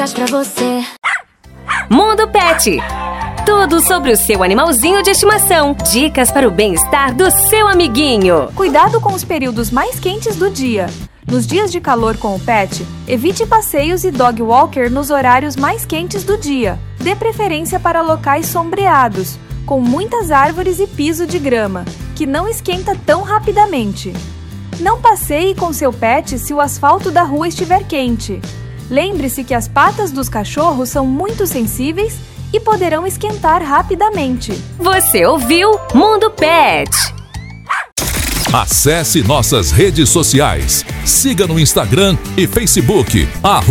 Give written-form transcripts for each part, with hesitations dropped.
Pra você. Mundo Pet. Tudo sobre o seu animalzinho de estimação. Dicas para o bem-estar do seu amiguinho. Cuidado com os períodos mais quentes do dia. Nos dias de calor com o pet, evite passeios e dog walker nos horários mais quentes do dia. Dê preferência para locais sombreados, com muitas árvores e piso de grama, que não esquenta tão rapidamente. Não passeie com seu pet se o asfalto da rua estiver quente. Lembre-se que as patas dos cachorros são muito sensíveis e poderão esquentar rapidamente. Você ouviu Mundo Pet. Acesse nossas redes sociais. Siga no Instagram e Facebook,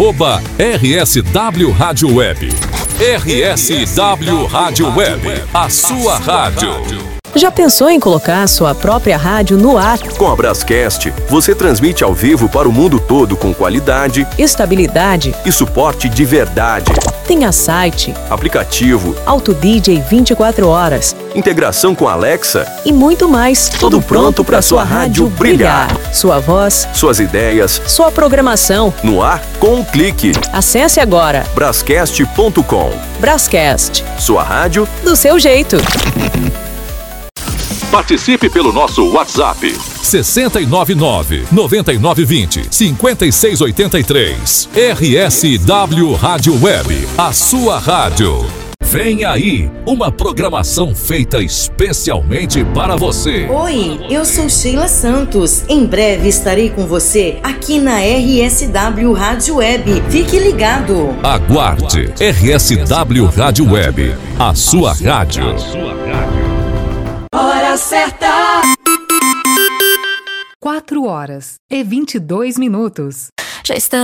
@RSW Rádio Web. RSW Rádio Web, a sua rádio. Já pensou em colocar a sua própria rádio no ar? Com a Brascast, você transmite ao vivo para o mundo todo com qualidade, estabilidade e suporte de verdade. Tenha site, aplicativo, Auto DJ 24 horas, integração com Alexa e muito mais. Tudo pronto para sua rádio brilhar. Sua voz, suas ideias, sua programação. No ar com um clique. Acesse agora brascast.com. Brascast. Sua rádio do seu jeito. Participe pelo nosso WhatsApp 699-9920-5683. RSW Rádio Web, a sua rádio. Vem aí, uma programação feita especialmente para você. Oi, eu sou Sheila Santos. Em breve estarei com você aqui na RSW Rádio Web. Fique ligado. Aguarde. RSW Rádio Web, a sua rádio. Hora certa. 4h22. Já estamos